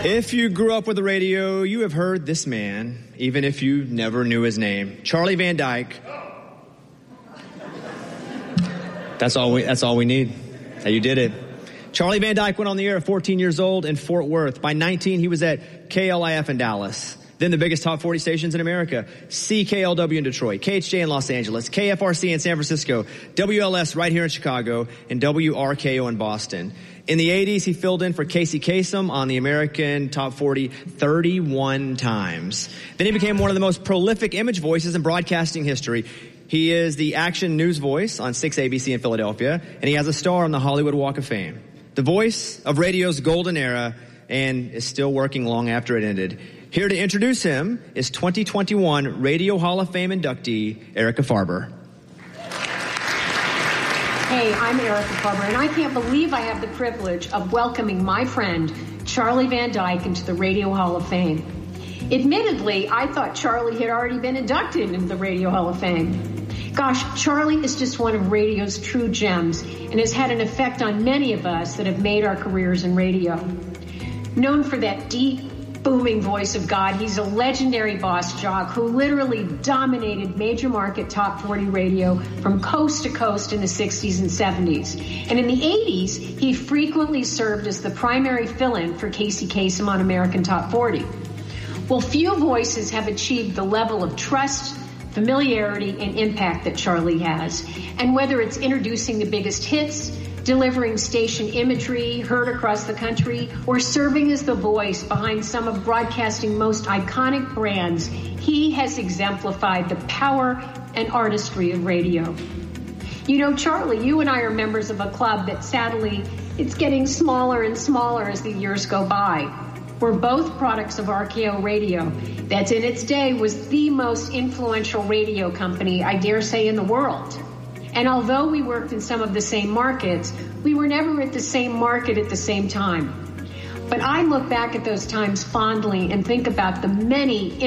If you grew up with the radio, you have heard this man, even if you never knew his name. Charlie Van Dyke. That's all we need. How you did it. Charlie Van Dyke went on the air at 14 years old in Fort Worth. By 19, he was at KLIF in Dallas. Then the biggest top 40 stations in America, CKLW in Detroit, KHJ in Los Angeles, KFRC in San Francisco, WLS right here in Chicago, and WRKO in Boston. In the 80s, he filled in for Casey Kasem on the American Top 40 31 times. Then he became one of the most prolific image voices in broadcasting history. He is the action news voice on 6 ABC in Philadelphia, and he has a star on the Hollywood Walk of Fame. The voice of radio's golden era, and is still working long after it ended. Here to introduce him is 2021 Radio Hall of Fame inductee, Erica Farber. Hey, I'm Erica Farber, and I can't believe I have the privilege of welcoming my friend, Charlie Van Dyke, into the Radio Hall of Fame. Admittedly, I thought Charlie had already been inducted into the Radio Hall of Fame. Gosh, Charlie is just one of radio's true gems and has had an effect on many of us that have made our careers in radio. Known for that deep, booming voice of God, he's a legendary boss jock who literally dominated major market top 40 radio from coast to coast in the 60s and 70s. And in the 80s, he frequently served as the primary fill-in for Casey Kasem on American Top 40. Well, few voices have achieved the level of trust, familiarity, and impact that Charlie has. And whether it's introducing the biggest hits, delivering station imagery heard across the country, or serving as the voice behind some of broadcasting's most iconic brands, he has exemplified the power and artistry of radio. You know, Charlie, you and I are members of a club that sadly, it's getting smaller and smaller as the years go by. We're both products of RKO Radio. That in its day was the most influential radio company, I dare say, in the world. And although we worked in some of the same markets, we were never at the same market at the same time. But I look back at those times fondly and think about the many